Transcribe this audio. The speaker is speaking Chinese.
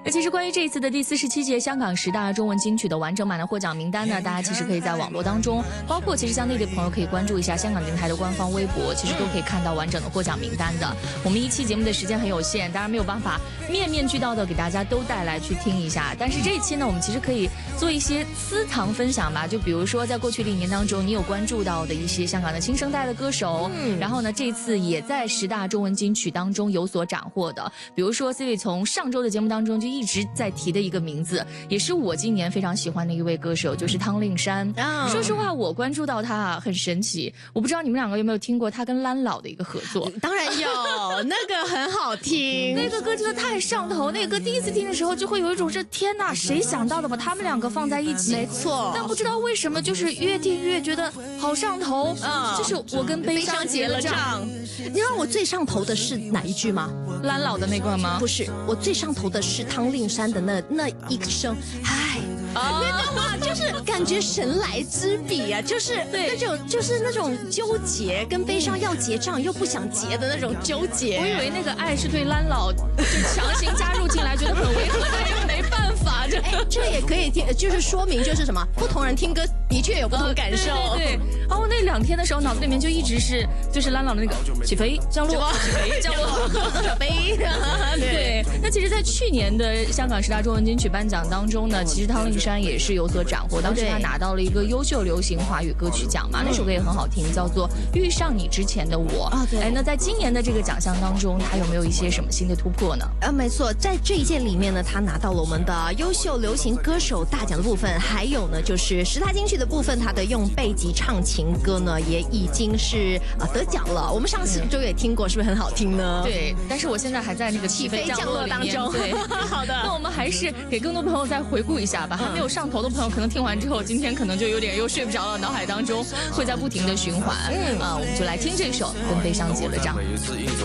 那其实关于这一次的第47届香港10大中文金曲的完整版的获奖名单呢，大家其实可以在网络当中，包括其实像内地朋友可以关注一下香港电台的官方微博，其实都可以看到完整的获奖名单的。我们一期节目的时间很有限，当然没有办法面面俱到的给大家都带来去听一下，但是这一期呢，我们其实可以做一些私藏分享吧，就比如说在过去的1年当中，你有关注到的一些香港的新生代的歌手，然后呢，这次也在10大中文金曲当中有所斩获的，比如说 C 位从上周的节目当中就一直在提的一个名字，也是我今年非常喜欢的一位歌手，就是汤令山。说实话，我关注到他啊，很神奇。我不知道你们两个有没有听过他跟蓝老的一个合作？ 当然有，那个很好听， 那个歌真的太上头。那个歌第一次听的时候，就会有一种这天哪，谁想到的把他们两个放在一起？ 没错。 但不知道为什么，就是越听越觉得好上头。就是我跟悲伤结了账。 你知道我最上头的是哪一句吗？ 蓝老的那个吗？ 不是，我最上头的是汤令山的那一声嗨。你知道吗？就是感觉神来之笔啊，就是那种纠结跟悲伤要结账又不想结的那种纠结。 我以为那个爱是对蓝老就强行加入进来，觉得很违和，但又没办法。 这也可以听，就是说明就是什么，不同人听歌的确有不同感受。 对。然后那2天的时候，脑子里面就一直是就是蓝老的那个起飞降落，起飞降落， 小飞。 对。那其实，在去年的香港10大中文金曲颁奖当中呢，其实汤令山也是有所斩获，当时他拿到了一个优秀流行华语歌曲奖嘛，那首歌也很好听，叫做《遇上你之前的我》。对。那在今年的这个奖项当中，他有没有一些什么新的突破呢？ 没错，在这一届里面呢，他拿到了我们的优秀流行歌手大奖的部分，还有呢就是10大金曲的部分，他的用背脊唱情歌呢也已经是得奖了。我们上次就也听过，是不是很好听呢？ 对，但是我现在还在那个起飞降落当中。对， 好的。 那我们还是给更多朋友再回顾一下吧。还没有上头的朋友，可能听完之后，今天可能就有点又睡不着了，脑海当中会在不停的循环。我们就来听这首《跟悲伤结了账》。